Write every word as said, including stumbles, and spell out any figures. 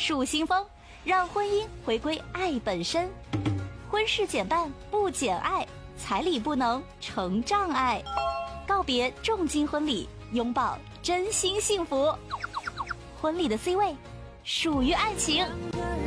树新风，让婚姻回归爱本身。婚事减半不减爱，彩礼不能成障碍。告别重金婚礼，拥抱真心幸福。婚礼的 C 位属于爱情。